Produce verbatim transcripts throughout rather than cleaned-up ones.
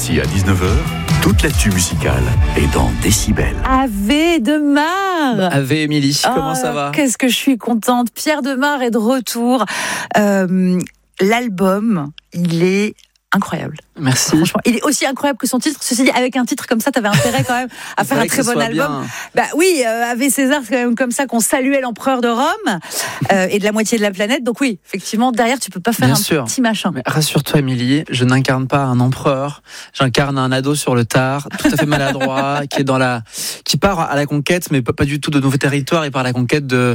midi à dix-neuf heures, toute l'actu musicale est dans Décibel. Ave Demar. Ave Émilie, Oh, comment ça va? Qu'est-ce que je suis contente. Pierre Demar est de retour. Euh, l'album, il est incroyable. Merci. Franchement, il est aussi incroyable que son titre. Ceci dit, avec un titre comme ça, t'avais intérêt quand même à faire un très bon album. Bien. Bah oui, euh, Ave César, c'est quand même comme ça qu'on saluait l'empereur de Rome euh, et de la moitié de la planète. Donc oui, effectivement, derrière, tu peux pas faire Bien un sûr. petit machin. Mais rassure-toi, Émilie, je n'incarne pas un empereur. J'incarne un ado sur le tard, tout à fait maladroit, qui est dans la, qui part à la conquête, mais pas, pas du tout de nouveaux territoires. Il part à la conquête de.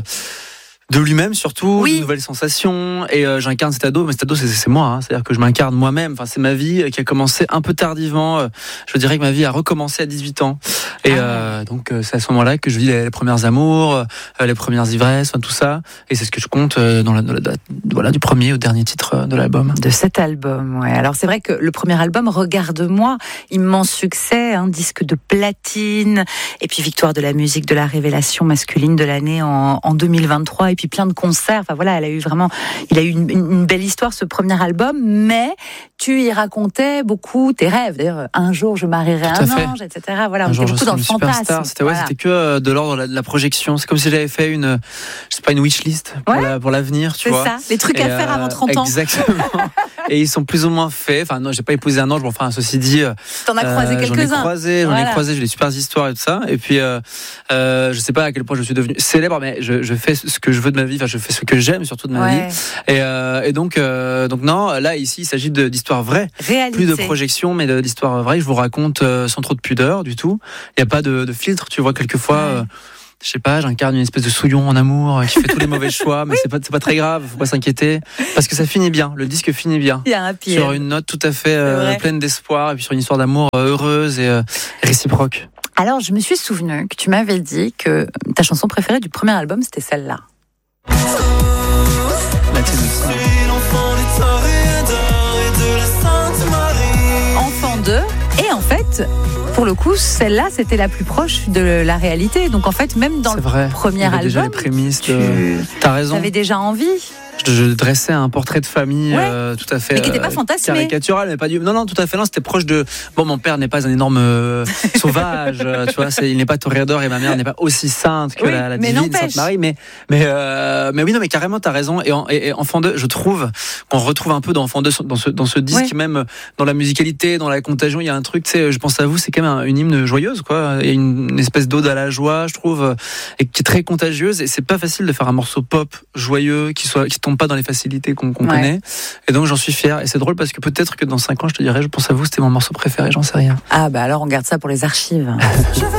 De lui-même surtout, Oui. de nouvelles sensations, et euh, j'incarne cet ado, mais cet ado c'est, c'est moi, hein. C'est-à-dire que je m'incarne moi-même, enfin c'est ma vie qui a commencé un peu tardivement, euh, je dirais que ma vie a recommencé à dix-huit ans, et Ah. euh, donc euh, c'est à ce moment-là que je vis les, les premières amours, euh, les premières ivresses, enfin, tout ça, et c'est ce que je compte euh, dans, la, dans la date voilà, du premier au dernier titre euh, de l'album. De cet album, ouais. Alors c'est vrai que le premier album, Regarde-moi, immense succès, un disque de platine, et puis victoire de la musique de la révélation masculine de l'année en, en deux mille vingt-trois, et puis plein de concerts. Enfin voilà, elle a eu vraiment, il a eu une, une belle histoire ce premier album, mais tu y racontais beaucoup tes rêves. D'ailleurs, un jour je marierai Tout à un fait. ange, et cetera. Voilà, on Un jour était je beaucoup serai dans le une superstar. fantasme. C'était, ouais, Voilà. c'était que euh, de l'ordre de la, de la projection. C'est comme si j'avais fait une, je sais pas, une wishlist pour, Ouais. la, pour l'avenir, tu C'est vois. ça, les trucs Et, à faire euh, avant trente ans. Exactement. Et ils sont plus ou moins faits. Enfin, non, j'ai pas épousé un ange, mais enfin, ceci dit. T'en as croisé euh, quelques-uns. J'en ai croisé, j'en Voilà. ai croisé, j'ai des super histoires et tout ça. Et puis, euh, euh, je sais pas à quel point je suis devenu célèbre, mais je, je fais ce que je veux de ma vie. Enfin, je fais ce que j'aime surtout de ma Ouais. vie. Et, euh, et donc, euh, donc non, là ici, il s'agit de, d'histoires vraies. Réalité. Plus de projection, mais de, d'histoires vraies. Je vous raconte euh, sans trop de pudeur du tout. Il y a pas de, de filtre. Tu vois, quelquefois. Ouais. Euh, je sais pas, j'incarne une espèce de souillon en amour euh, qui fait tous les mauvais choix, mais oui. c'est pas c'est pas très grave, faut pas s'inquiéter parce que ça finit bien, le disque finit bien. Il y a un happy Sur end. une note tout à fait euh, pleine d'espoir et puis sur une histoire d'amour euh, heureuse et euh, réciproque. Alors, je me suis souvenu que tu m'avais dit que ta chanson préférée du premier album, c'était celle-là. La tienne aussi. Enfant deux. Et en fait, pour le coup, celle-là, c'était la plus proche de la réalité. Donc en fait, même dans C'est le vrai. premier Il y avait album, déjà les prémices. tu De... T'as raison. avais déjà envie. Je, je dressais un portrait de famille Ouais. euh, tout à fait Mais qui était pas euh, fantasmé. caricatural, mais pas du. Non, non, tout à fait. Non, c'était proche de. Bon, mon père n'est pas un énorme euh, sauvage, euh, tu vois. C'est... Il n'est pas toréador et ma mère n'est pas aussi sainte que Oui, la, la mais divine n'empêche. Sainte Marie. Mais, mais, euh, mais oui, non, mais carrément, t'as raison. Et, en, et, et Enfant deux, je trouve qu'on retrouve un peu d'Enfant deux dans ce dans ce disque, Ouais. même dans la musicalité, dans la contagion. Il y a un truc, tu sais, je pense à vous, c'est quand même un, une hymne joyeuse, quoi. Il y a une, une espèce d'ode à la joie, je trouve, et qui est très contagieuse. Et c'est pas facile de faire un morceau pop joyeux qui soit qui tombe pas dans les facilités qu'on, qu'on Ouais. connaît. Et donc j'en suis fier. Et c'est drôle parce que peut-être que dans cinq ans, je te dirais, je pense à vous, c'était mon morceau préféré, j'en sais rien. Ah bah alors, on garde ça pour les archives.